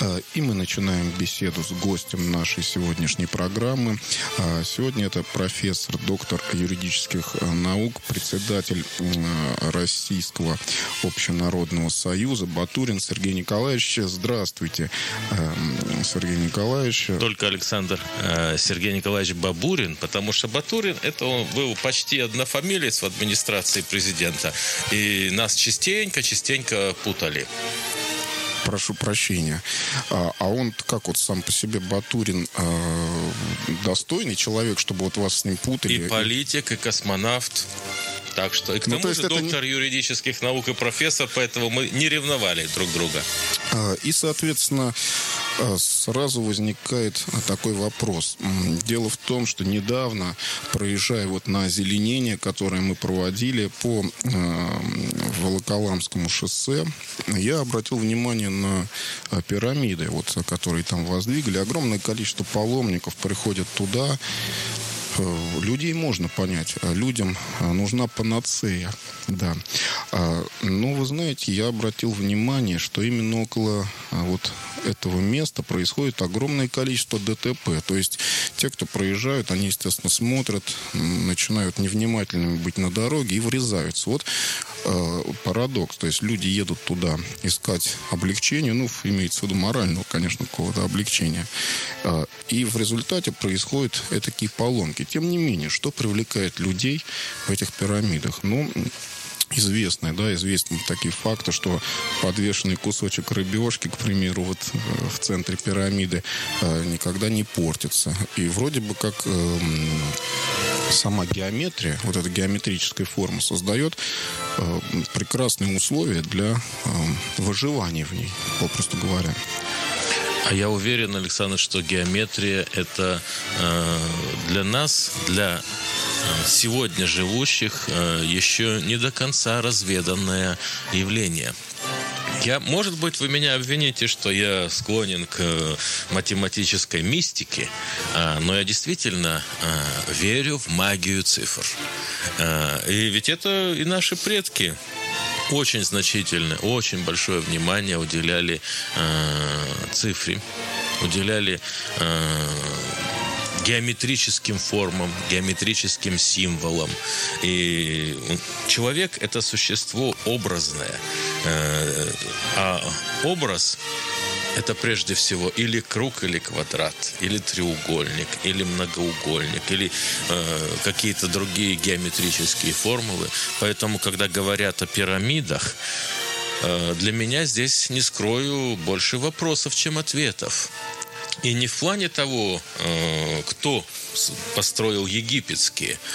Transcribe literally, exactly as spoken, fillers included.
И мы начинаем беседу с гостем нашей сегодняшней программы. Сегодня это профессор, доктор юридических наук, председатель Российского общенародного союза Батурин Сергей Николаевич. Здравствуйте, Сергей Николаевич. Только, Александр, Сергей Николаевич Бабурин, потому что Батурин, это он был почти однофамилец в администрации президента. И нас частенько, частенько путали. Прошу прощения. А, а он как вот сам по себе Батурин э, достойный человек, чтобы вот вас с ним путали? И политик, и космонавт. Так что, и к тому ну, то же доктор не... юридических наук и профессор, поэтому мы не ревновали друг друга. А, и, соответственно, сразу возникает такой вопрос. Дело в том, что недавно, проезжая вот на озеленение, которое мы проводили по э, Волоколамскому шоссе, я обратил внимание на пирамиды, вот, которые там воздвигли. Огромное количество паломников приходят туда. Людей можно понять, людям нужна панацея, да. Но вы знаете, я обратил внимание, что именно около вот этого места происходит огромное количество ДТП. То есть те, кто проезжают, они, естественно, смотрят, начинают невнимательными быть на дороге и врезаются. Вот э, парадокс. То есть люди едут туда искать облегчения, ну, имеется в виду морального, конечно, какого-то облегчения. Э, и в результате происходят такие поломки. Тем не менее, что привлекает людей в этих пирамидах? Ну, известные, да, известны такие факты, что подвешенный кусочек рыбешки, к примеру, вот в центре пирамиды, никогда не портится. И вроде бы как э, сама геометрия, вот эта геометрическая форма создает э, прекрасные условия для э, выживания в ней, попросту говоря. А я уверен, Александр, что геометрия – это э, для нас, для сегодня живущих, э, еще не до конца разведанное явление. Я, может быть, вы меня обвините, что я склонен к математической мистике, э, но я действительно э, верю в магию цифр. Э, и ведь это и наши предки очень значительное, очень большое внимание уделяли э, цифре, уделяли э, геометрическим формам, геометрическим символам. И человек – это существо образное. Э, а образ – это прежде всего или круг, или квадрат, или треугольник, или многоугольник, или э, какие-то другие геометрические формулы. Поэтому, когда говорят о пирамидах, э, для меня здесь, не скрою, больше вопросов, чем ответов. И не в плане того, э, кто построил египетские,